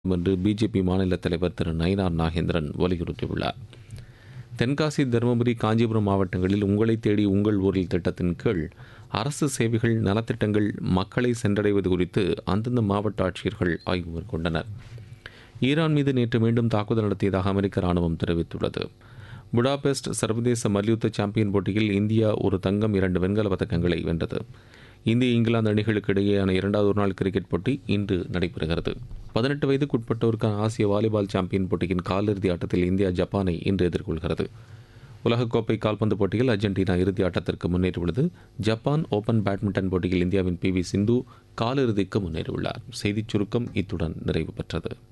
என்று பிஜேபி மாநில தலைவர் திரு நயினார் நாகேந்திரன் வலியுறுத்தியுள்ளார். தென்காசி, தருமபுரி, காஞ்சிபுரம் மாவட்டங்களில் உங்களை தேடி உங்கள் ஊரில் திட்டத்தின் கீழ் அரசு சேவைகள், நலத்திட்டங்கள் மக்களை சென்றடைவது குறித்து அந்தந்த மாவட்ட ஆட்சியர்கள் ஆய்வு மேற்கொண்டனர். ஈரான் மீது நேற்று மீண்டும் தாக்குதல் நடத்தியதாக அமெரிக்க ராணுவம் தெரிவித்துள்ளது. புடாபெஸ்ட் சர்வதேச மல்யுத்த சாம்பியன் போட்டியில் இந்தியா ஒரு தங்கம், 2 வெண்கல பதக்கங்களை வென்றது. இந்திய, இங்கிலாந்து அணிகளுக்கு இடையேயான 2வது ஒருநாள் கிரிக்கெட் போட்டி இன்று நடைபெறுகிறது. 18 வயதுக்குட்பட்டோருக்கான ஆசிய வாலிபால் சாம்பியன் போட்டியின் காலிறுதி ஆட்டத்தில் இந்தியா ஜப்பானை இன்று எதிர்கொள்கிறது. உலகக்கோப்பை கால்பந்து போட்டியில் அர்ஜென்டினா இறுதி ஆட்டத்திற்கு முன்னேறியுள்ளது. ஜப்பான் ஓபன் பேட்மிண்டன் போட்டியில் இந்தியாவின் PV சிந்து காலிறுதிக்கு முன்னேறியுள்ளார். செய்திச் சுருக்கம் இத்துடன் நிறைவு பெற்றது.